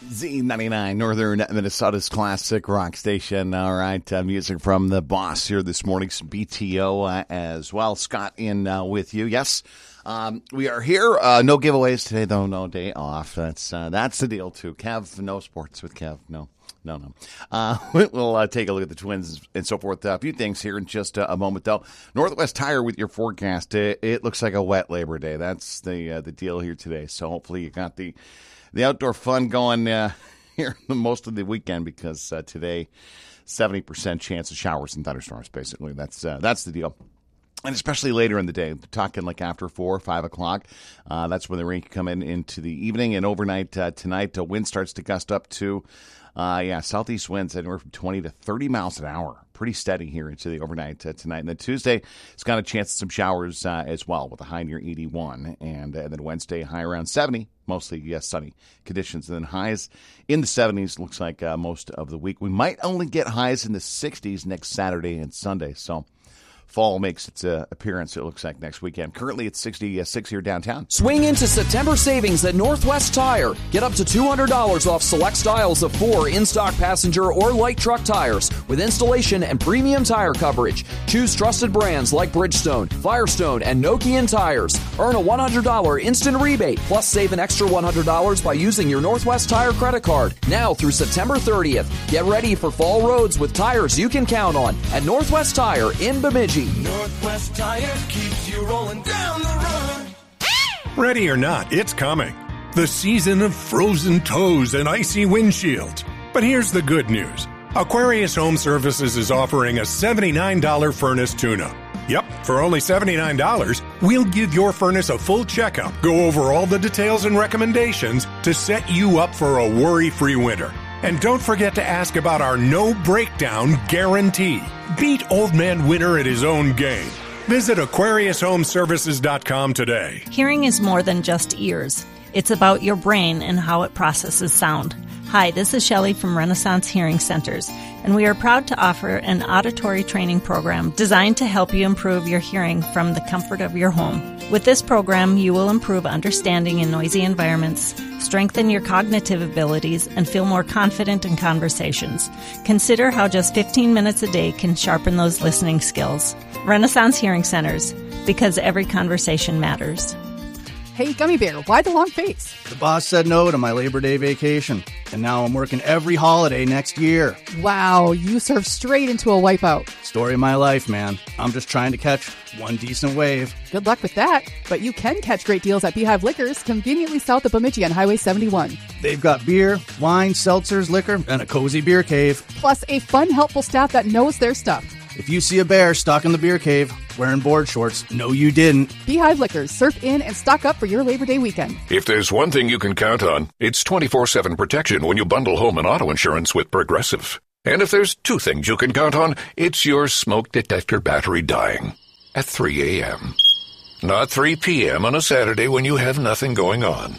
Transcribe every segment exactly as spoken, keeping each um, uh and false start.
Z ninety-nine, Northern Minnesota's classic rock station. All right, uh, music from the boss here this morning. Some B T O uh, as well. Scott in uh, with you. Yes, um, we are here. Uh, no giveaways today, though. No day off. That's uh, that's the deal, too. Kev, no sports with Kev. No, no, no. Uh, we'll uh, take a look at the Twins and so forth. Uh, a few things here in just uh, a moment, though. Northwest Tire with your forecast. It, it looks like a wet Labor Day. That's the uh, the deal here today. So hopefully you got the The outdoor fun going uh, here most of the weekend because uh, today, seventy percent chance of showers and thunderstorms, basically. That's uh, that's the deal. And especially later in the day, talking like after four, five o'clock, uh, that's when the rain can come in into the evening. And overnight uh, tonight, the wind starts to gust up to, uh, yeah, southeast winds anywhere from twenty to thirty miles an hour. Pretty steady here into the overnight uh, tonight. And then Tuesday, it's got a chance of some showers uh, as well with a high near eighty-one. And, uh, and then Wednesday, high around seventy. Mostly, yes, sunny conditions. And then highs in the seventies, looks like uh, most of the week. We might only get highs in the sixties next Saturday and Sunday. So fall makes its uh, appearance, it looks like, next weekend. Currently, it's sixty-six here downtown. Swing into September savings at Northwest Tire. Get up to two hundred dollars off select styles of four in-stock passenger or light truck tires with installation and premium tire coverage. Choose trusted brands like Bridgestone, Firestone, and Nokian tires. Earn a one hundred dollars instant rebate, plus save an extra one hundred dollars by using your Northwest Tire credit card. Now through September thirtieth. Get ready for fall roads with tires you can count on at Northwest Tire in Bemidji. Northwest Tire keeps you rolling down the road. Ready or not, it's coming. The season of frozen toes and icy windshields. But here's the good news. Aquarius Home Services is offering a seventy-nine dollars furnace tune-up. Yep, for only seventy-nine dollars, we'll give your furnace a full checkup, go over all the details and recommendations to set you up for a worry-free winter. And don't forget to ask about our no breakdown guarantee. Beat Old Man Winter at his own game. Visit Aquarius Home Services dot com today. Hearing is more than just ears. It's about your brain and how it processes sound. Hi, this is Shelley from Renaissance Hearing Centers, and we are proud to offer an auditory training program designed to help you improve your hearing from the comfort of your home. With this program, you will improve understanding in noisy environments, strengthen your cognitive abilities, and feel more confident in conversations. Consider how just fifteen minutes a day can sharpen those listening skills. Renaissance Hearing Centers, because every conversation matters. Hey, Gummy Bear, why the long face? The boss said no to my Labor Day vacation, and now I'm working every holiday next year. Wow, you surfed straight into a wipeout. Story of my life, man. I'm just trying to catch one decent wave. Good luck with that, but you can catch great deals at Beehive Liquors, conveniently south of Bemidji on Highway seventy-one. They've got beer, wine, seltzers, liquor, and a cozy beer cave. Plus a fun, helpful staff that knows their stuff. If you see a bear stuck in the beer cave wearing board shorts, no you didn't. Beehive Liquors, surf in and stock up for your Labor Day weekend. If there's one thing you can count on, it's twenty-four seven protection when you bundle home and auto insurance with Progressive. And if there's two things you can count on, it's your smoke detector battery dying at three a.m. Not three p.m. on a Saturday when you have nothing going on,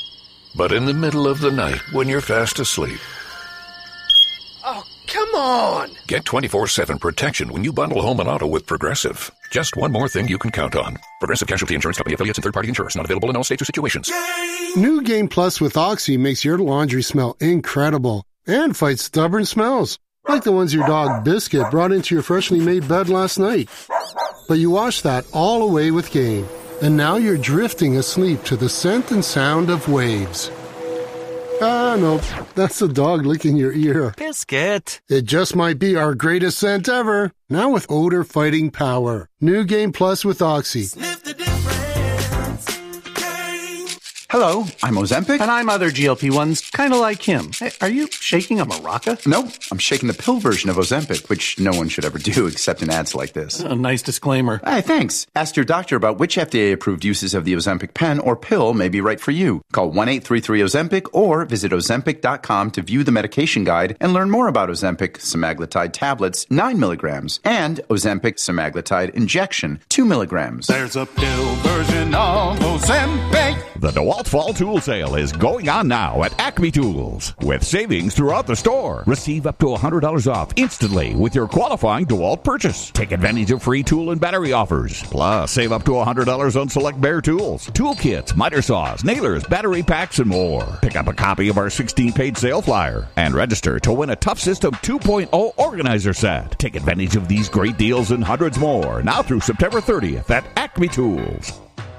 but in the middle of the night when you're fast asleep. Oh, come on! Get twenty-four seven protection when you bundle home and auto with Progressive. Just one more thing you can count on. Progressive Casualty Insurance Company affiliates and third-party insurers. Not available in all states or situations. New Game Plus with Oxy makes your laundry smell incredible and fights stubborn smells, like the ones your dog Biscuit brought into your freshly made bed last night. But you wash that all away with Game, and now you're drifting asleep to the scent and sound of waves. Ah, no, that's the dog licking your ear. Biscuit. It just might be our greatest scent ever. Now with odor-fighting power. New Game Plus with Oxy. Sniff the difference. Hello, I'm Ozempic. And I'm other G L P ones, kind of like him. Hey, are you shaking a maraca? No, I'm shaking the pill version of Ozempic, which no one should ever do except in ads like this. A nice disclaimer. Hey, thanks. Ask your doctor about which F D A-approved uses of the Ozempic pen or pill may be right for you. Call one eight three three Ozempic or visit Ozempic dot com to view the medication guide and learn more about Ozempic semaglutide tablets, nine milligrams, and Ozempic semaglutide injection, two milligrams. There's a pill version of Ozempic. The DeWalt DeWalt Fall Tool Sale is going on now at Acme Tools. With savings throughout the store, receive up to one hundred dollars off instantly with your qualifying DeWalt purchase. Take advantage of free tool and battery offers. Plus, save up to one hundred dollars on select Bear tools, tool kits, miter saws, nailers, battery packs, and more. Pick up a copy of our sixteen-page sale flyer and register to win a Tough System two point oh organizer set. Take advantage of these great deals and hundreds more now through September thirtieth at Acme Tools.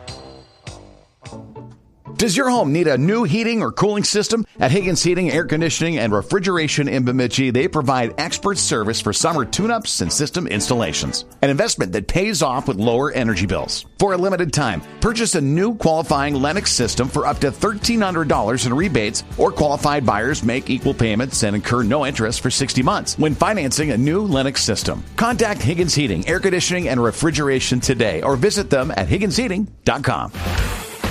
Does your home need a new heating or cooling system? At Higgins Heating, Air Conditioning, and Refrigeration in Bemidji, they provide expert service for summer tune-ups and system installations. An investment that pays off with lower energy bills. For a limited time, purchase a new qualifying Lennox system for up to thirteen hundred dollars in rebates, or qualified buyers make equal payments and incur no interest for sixty months when financing a new Lennox system. Contact Higgins Heating, Air Conditioning, and Refrigeration today, or visit them at higgins heating dot com.